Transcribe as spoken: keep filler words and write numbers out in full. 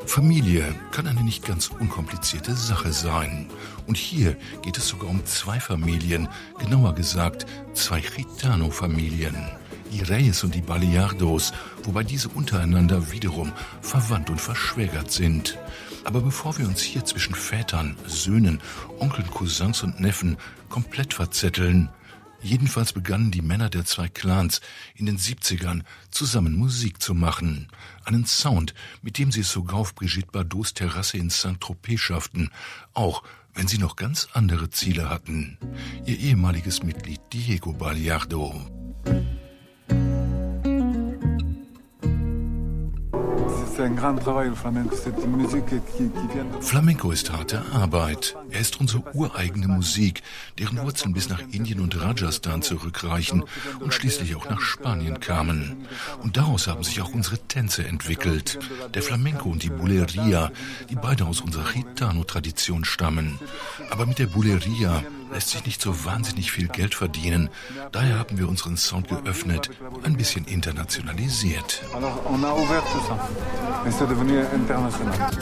Familie kann eine nicht ganz unkomplizierte Sache sein. Und hier geht es sogar um zwei Familien, genauer gesagt zwei Gitano-Familien. Die Reyes und die Baliardos, wobei diese untereinander wiederum verwandt und verschwägert sind. Aber bevor wir uns hier zwischen Vätern, Söhnen, Onkeln, Cousins und Neffen komplett verzetteln, jedenfalls begannen die Männer der zwei Clans in den siebzigern zusammen Musik zu machen. Einen Sound, mit dem sie es sogar auf Brigitte Bardots Terrasse in Saint-Tropez schafften, auch wenn sie noch ganz andere Ziele hatten. Ihr ehemaliges Mitglied Diego Baliardo. Flamenco ist harte Arbeit. Er ist unsere ureigene Musik, deren Wurzeln bis nach Indien und Rajasthan zurückreichen und schließlich auch nach Spanien kamen. Und daraus haben sich auch unsere Tänze entwickelt. Der Flamenco und die Bulería, die beide aus unserer Gitano-Tradition stammen. Aber mit der Bulería lässt sich nicht so wahnsinnig viel Geld verdienen. Daher haben wir unseren Sound geöffnet, ein bisschen internationalisiert. Alors, on a ouvert tout ça. Et c'est devenu international.